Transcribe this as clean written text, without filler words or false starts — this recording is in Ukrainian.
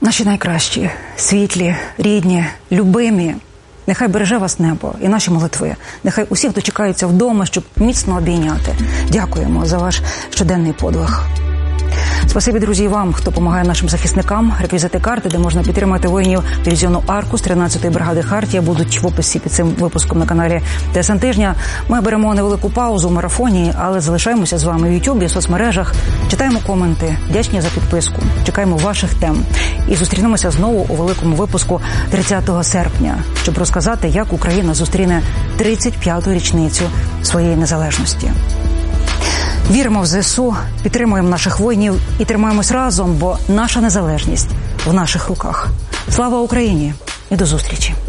Наші найкращі, світлі, рідні, любимі, нехай береже вас небо і наші молитви. Нехай усіх дочекаються вдома, щоб міцно обійняти. Дякуємо за ваш щоденний подвиг. Спасибі, друзі, і вам, хто допомагає нашим захисникам. Реквізити карти, де можна підтримати воїнів дивізіону «Аркус» 13-ї бригади «Хартія» будуть в описі під цим випуском на каналі ТСН Тижня. Ми беремо невелику паузу в марафоні, але залишаємося з вами в Ютубі, в соцмережах. Читаємо коменти, вдячні за підписку. Чекаємо ваших тем. І зустрінемося знову у великому випуску 30 серпня, щоб розказати, як Україна зустріне 35-ту річницю своєї незалежності. Віримо в ЗСУ, підтримуємо наших воїнів і тримаємось разом, бо наша незалежність в наших руках. Слава Україні і до зустрічі!